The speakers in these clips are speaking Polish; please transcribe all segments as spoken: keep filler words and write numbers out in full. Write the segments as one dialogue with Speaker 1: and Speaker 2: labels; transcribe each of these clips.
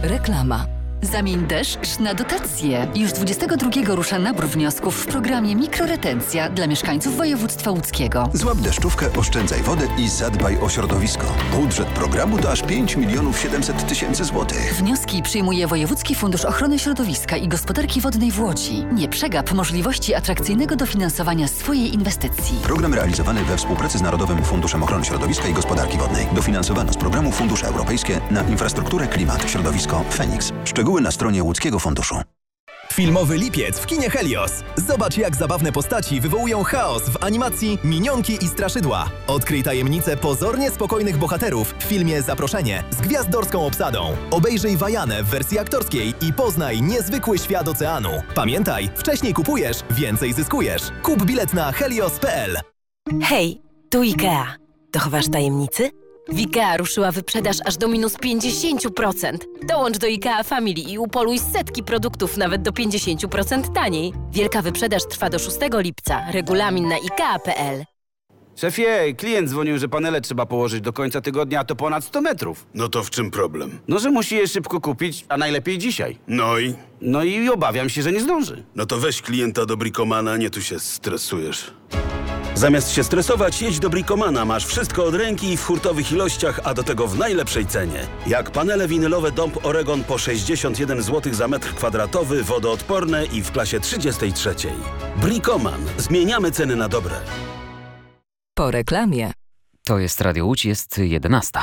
Speaker 1: Reklama. Zamień deszcz na dotacje. Już dwudziestego drugiego rusza nabór wniosków w programie Mikroretencja dla mieszkańców województwa łódzkiego.
Speaker 2: Złap deszczówkę, oszczędzaj wodę i zadbaj o środowisko. Budżet programu to aż pięć milionów siedemset tysięcy złotych.
Speaker 1: Wnioski przyjmuje Wojewódzki Fundusz Ochrony Środowiska i Gospodarki Wodnej w Łodzi. Nie przegap możliwości atrakcyjnego dofinansowania swojej inwestycji.
Speaker 2: Program realizowany we współpracy z Narodowym Funduszem Ochrony Środowiska i Gospodarki Wodnej. Dofinansowano z programu Fundusze Europejskie na infrastrukturę, klimat, środowisko, Feniks. Szczegóły na stronie Łódzkiego Funduszu.
Speaker 3: Filmowy lipiec w kinie Helios. Zobacz, jak zabawne postaci wywołują chaos w animacji Minionki i Straszydła. Odkryj tajemnicę pozornie spokojnych bohaterów w filmie Zaproszenie z gwiazdorską obsadą. Obejrzyj Wajanę w wersji aktorskiej i poznaj niezwykły świat oceanu. Pamiętaj, wcześniej kupujesz, więcej zyskujesz. Kup bilet na helios kropka p l.
Speaker 4: Hej, tu IKEA. Dochowasz tajemnicy? W IKEA ruszyła wyprzedaż aż do minus pięćdziesiąt procent. Dołącz do IKEA Family i upoluj setki produktów nawet do pięćdziesiąt procent taniej. Wielka wyprzedaż trwa do szóstego lipca. Regulamin na ikea kropka p l.
Speaker 5: Szefie, klient dzwonił, że panele trzeba położyć do końca tygodnia, a to ponad sto metrów.
Speaker 6: No to w czym problem?
Speaker 5: No, że musi je szybko kupić, a najlepiej dzisiaj.
Speaker 6: No i?
Speaker 5: No i obawiam się, że nie zdąży.
Speaker 6: No to weź klienta do Bricomana, nie tu się stresujesz. Zamiast się stresować, jedź do Bricomana. Masz wszystko od ręki i w hurtowych ilościach, a do tego w najlepszej cenie. Jak panele winylowe Dąb Oregon po sześćdziesiąt jeden złotych za metr kwadratowy, wodoodporne i w klasie trzydziestej trzeciej. Bricoman. Zmieniamy ceny na dobre.
Speaker 1: Po reklamie.
Speaker 7: To jest Radio Łódź, jest jedenasta.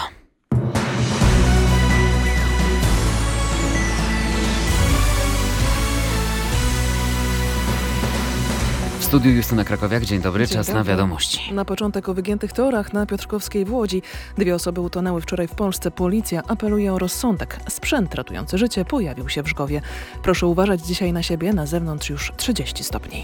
Speaker 7: W studiu Justyna Krakowiak. Dzień dobry,
Speaker 8: Dzień
Speaker 7: czas
Speaker 8: dobry.
Speaker 7: na wiadomości.
Speaker 8: Na początek o wygiętych torach na Piotrkowskiej w Łodzi. Dwie osoby utonęły wczoraj w Polsce. Policja apeluje o rozsądek. Sprzęt ratujący życie pojawił się w Żgowie. Proszę uważać dzisiaj na siebie, na zewnątrz już trzydzieści stopni.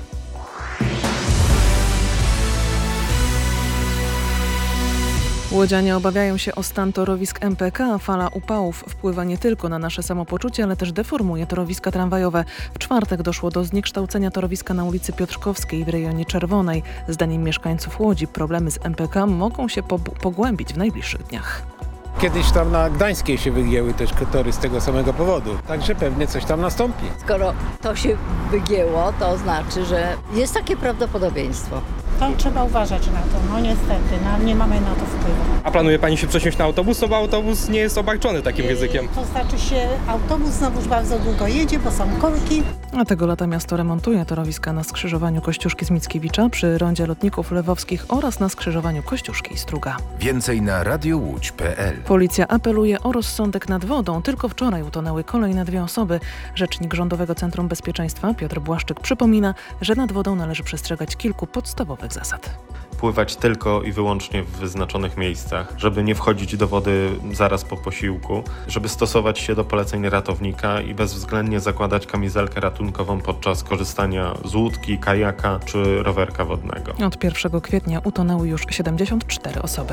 Speaker 8: Łodzianie obawiają się o stan torowisk M P K. Fala upałów wpływa nie tylko na nasze samopoczucie, ale też deformuje torowiska tramwajowe. W czwartek doszło do zniekształcenia torowiska na ulicy Piotrkowskiej w rejonie Czerwonej. Zdaniem mieszkańców Łodzi problemy z M P K mogą się po- pogłębić w najbliższych dniach.
Speaker 9: Kiedyś tam na Gdańskiej się wygięły też tory z tego samego powodu, także pewnie coś tam nastąpi.
Speaker 10: Skoro to się wygięło, to znaczy, że jest takie prawdopodobieństwo.
Speaker 11: To trzeba uważać na to, no niestety, no, nie mamy na to wpływu.
Speaker 12: A planuje pani się przesiąść na autobus, no bo autobus nie jest obarczony takim ryzykiem.
Speaker 11: To znaczy się, autobus znowuż bardzo długo jedzie, bo są korki.
Speaker 8: A tego lata miasto remontuje torowiska na skrzyżowaniu Kościuszki z Mickiewicza przy rondzie Lotników Lwowskich oraz na skrzyżowaniu Kościuszki i Struga.
Speaker 13: Więcej na radiowódź kropka p l.
Speaker 8: Policja apeluje o rozsądek nad wodą. Tylko wczoraj utonęły kolejne dwie osoby. Rzecznik Rządowego Centrum Bezpieczeństwa Piotr Błaszczyk przypomina, że nad wodą należy przestrzegać kilku podstawowych zasad.
Speaker 14: Pływać tylko i wyłącznie w wyznaczonych miejscach, żeby nie wchodzić do wody zaraz po posiłku, żeby stosować się do poleceń ratownika i bezwzględnie zakładać kamizelkę ratunkową podczas korzystania z łódki, kajaka czy rowerka wodnego.
Speaker 8: Od pierwszego kwietnia utonęły już siedemdziesiąt cztery osoby.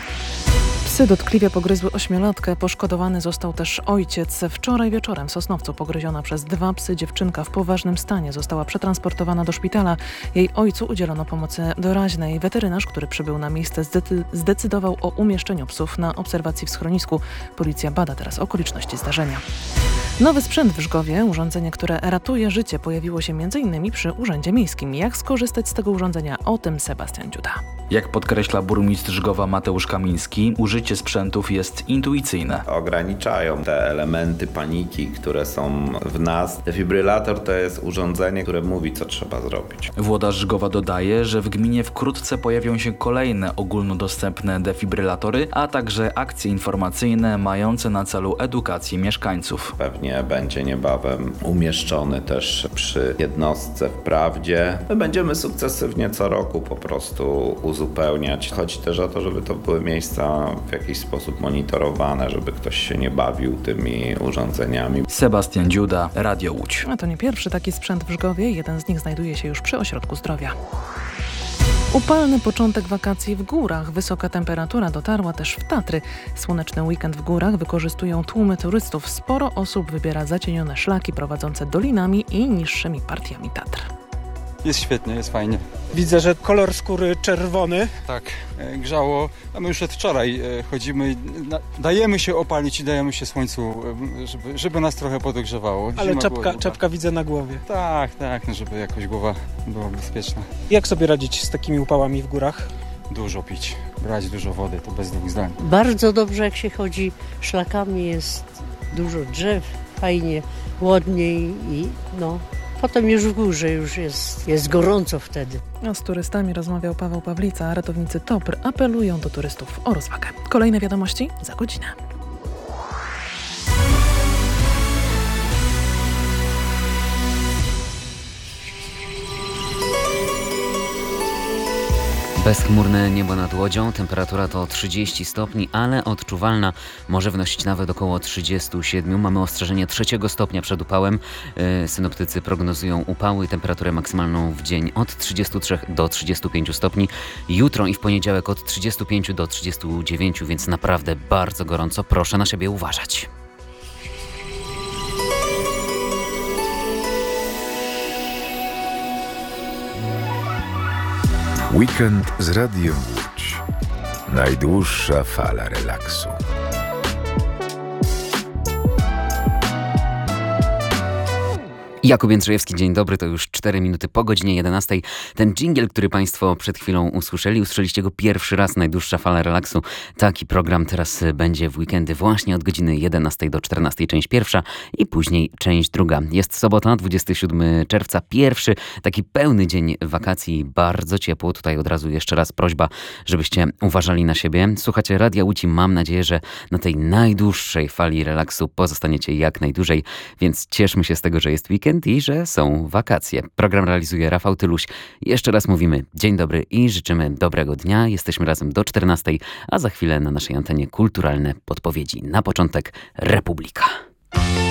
Speaker 8: Psy dotkliwie pogryzły ośmiolatkę. Poszkodowany został też ojciec. Wczoraj wieczorem w Sosnowcu pogryziona przez dwa psy dziewczynka w poważnym stanie została przetransportowana do szpitala. Jej ojcu udzielono pomocy doraźnej. Weterynarz, który przybył na miejsce, zdecy- zdecydował o umieszczeniu psów na obserwacji w schronisku. Policja bada teraz okoliczności zdarzenia. Nowy sprzęt w Żgowie, urządzenie, które ratuje życie, pojawiło się między innymi przy Urzędzie Miejskim. Jak skorzystać z tego urządzenia? O tym Sebastian Dziuda.
Speaker 15: Jak podkreśla burmistrz Żgowa Mateusz Kamiński, użycie sprzętów jest intuicyjne.
Speaker 16: Ograniczają te elementy paniki, które są w nas. Defibrylator to jest urządzenie, które mówi, co trzeba zrobić.
Speaker 15: Włodarz Żgowa dodaje, że w gminie wkrótce pojawią się kolejne ogólnodostępne defibrylatory, a także akcje informacyjne mające na celu edukację mieszkańców.
Speaker 16: Pewnie będzie niebawem umieszczony też przy jednostce w Prawdzie. My będziemy sukcesywnie co roku po prostu uzupełniać. Chodzi też o to, żeby to były miejsca w jakiś sposób monitorowane, żeby ktoś się nie bawił tymi urządzeniami.
Speaker 15: Sebastian Dziuda, Radio Łódź.
Speaker 8: A to nie pierwszy taki sprzęt w Żgowie. Jeden z nich znajduje się już przy Ośrodku Zdrowia. Upalny początek wakacji w górach. Wysoka temperatura dotarła też w Tatry. Słoneczny weekend w górach wykorzystują tłumy turystów. Sporo osób wybiera zacienione szlaki prowadzące dolinami i niższymi partiami Tatr.
Speaker 17: Jest świetnie, jest fajnie.
Speaker 18: Widzę, że kolor skóry czerwony.
Speaker 17: Tak, grzało, a my już od wczoraj chodzimy, dajemy się opalić i dajemy się słońcu, żeby, żeby nas trochę podogrzewało.
Speaker 18: Ale czapka, czapka widzę na głowie.
Speaker 17: Tak, tak, no żeby jakoś głowa była bezpieczna.
Speaker 18: Jak sobie radzić z takimi upałami w górach?
Speaker 17: Dużo pić, brać dużo wody, to bez dwóch zdań.
Speaker 10: Bardzo dobrze, jak się chodzi szlakami, jest dużo drzew, fajnie, ładniej i no... Potem już w górze już jest, jest gorąco wtedy.
Speaker 8: A z turystami rozmawiał Paweł Pawlica, a ratownicy T O P R apelują do turystów o rozwagę. Kolejne wiadomości za godzinę.
Speaker 7: Bezchmurne niebo nad Łodzią, temperatura to trzydzieści stopni, ale odczuwalna, może wynosić nawet około trzydzieści siedem. Mamy ostrzeżenie trzeciego stopnia przed upałem. Synoptycy prognozują upały, temperaturę maksymalną w dzień od trzydziestu trzech do trzydziestu pięciu stopni. Jutro i w poniedziałek od trzydziestu pięciu do trzydziestu dziewięciu, więc naprawdę bardzo gorąco. Proszę na siebie uważać.
Speaker 13: Weekend z Radiem Łódź. Najdłuższa fala relaksu.
Speaker 7: Jakub Jędrzejewski, dzień dobry, to już cztery minuty po godzinie jedenastej. Ten dżingiel, który Państwo przed chwilą usłyszeli, usłyszeliście go pierwszy raz, najdłuższa fala relaksu. Taki program teraz będzie w weekendy właśnie od godziny jedenastej do czternastej, część pierwsza i później część druga. Jest sobota, dwudziestego siódmego czerwca, pierwszy taki pełny dzień wakacji, bardzo ciepło. Tutaj od razu jeszcze raz prośba, żebyście uważali na siebie. Słuchacie Radia Łódź i mam nadzieję, że na tej najdłuższej fali relaksu pozostaniecie jak najdłużej, więc cieszmy się z tego, że jest weekend i że są wakacje. Program realizuje Rafał Tyluś. Jeszcze raz mówimy dzień dobry i życzymy dobrego dnia. Jesteśmy razem do czternastej, a za chwilę na naszej antenie kulturalne podpowiedzi. Na początek Republika.